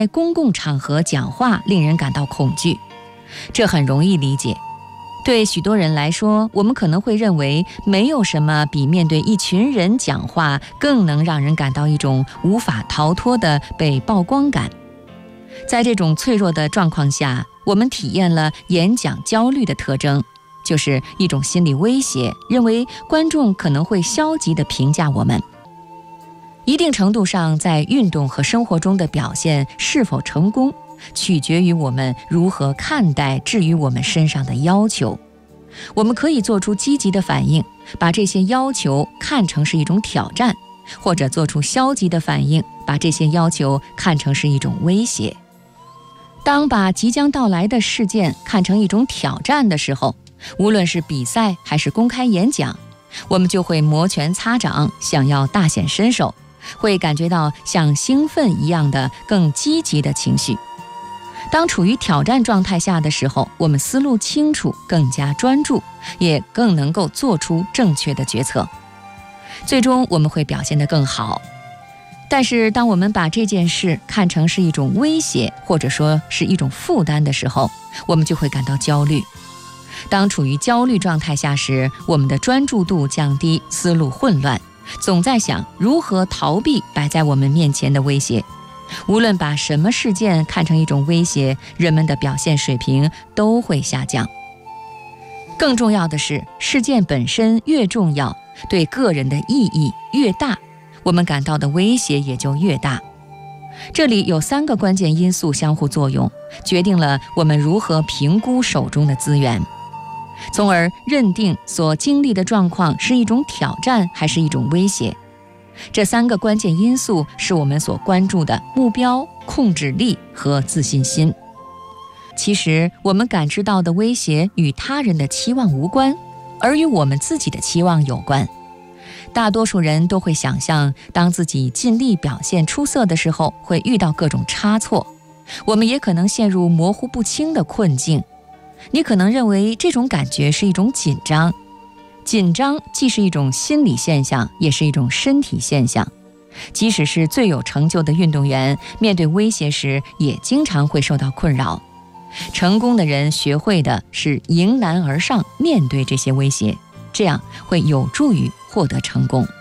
在公共场合讲话令人感到恐惧，这很容易理解。对许多人来说，我们可能会认为没有什么比面对一群人讲话更能让人感到一种无法逃脱的被曝光感。在这种脆弱的状况下，我们体验了演讲焦虑的特征，就是一种心理威胁，认为观众可能会消极地评价我们。一定程度上，在运动和生活中的表现是否成功，取决于我们如何看待置于我们身上的要求。我们可以做出积极的反应，把这些要求看成是一种挑战，或者做出消极的反应，把这些要求看成是一种威胁。当把即将到来的事件看成一种挑战的时候，无论是比赛还是公开演讲，我们就会摩拳擦掌，想要大显身手，会感觉到像兴奋一样的更积极的情绪。当处于挑战状态下的时候，我们思路清楚，更加专注，也更能够做出正确的决策，最终我们会表现得更好。但是当我们把这件事看成是一种威胁，或者说是一种负担的时候，我们就会感到焦虑。当处于焦虑状态下时，我们的专注度降低，思路混乱，总在想如何逃避摆在我们面前的威胁。无论把什么事件看成一种威胁，人们的表现水平都会下降。更重要的是，事件本身越重要，对个人的意义越大，我们感到的威胁也就越大。这里有3个关键因素相互作用，决定了我们如何评估手中的资源，从而认定所经历的状况是一种挑战还是一种威胁。这3个关键因素是我们所关注的目标、控制力和自信心。其实，我们感知到的威胁与他人的期望无关，而与我们自己的期望有关。大多数人都会想象，当自己尽力表现出色的时候，会遇到各种差错。我们也可能陷入模糊不清的困境。你可能认为这种感觉是一种紧张。紧张既是一种心理现象，也是一种身体现象。即使是最有成就的运动员，面对威胁时也经常会受到困扰。成功的人学会的是迎难而上，面对这些威胁，这样会有助于获得成功。